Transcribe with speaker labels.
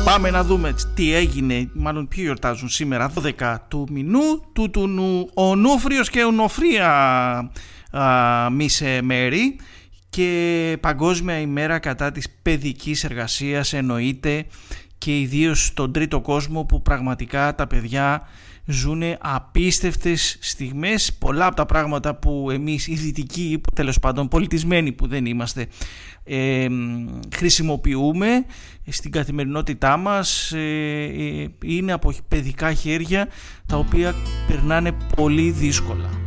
Speaker 1: Πάμε να δούμε τι έγινε, μάλλον ποιοι γιορτάζουν σήμερα, 12 του μηνού, ο Νούφριος και ο Νοφρία μίσε μέρη, και Παγκόσμια ημέρα κατά της παιδικής εργασίας εννοείται, και ιδίως στον τρίτο κόσμο που πραγματικά τα παιδιά ζουν απίστευτες στιγμές. Πολλά από τα πράγματα που εμείς οι δυτικοί, τέλος πάντων πολιτισμένοι που δεν είμαστε, χρησιμοποιούμε στην καθημερινότητά μας, είναι από παιδικά χέρια τα οποία περνάνε πολύ δύσκολα.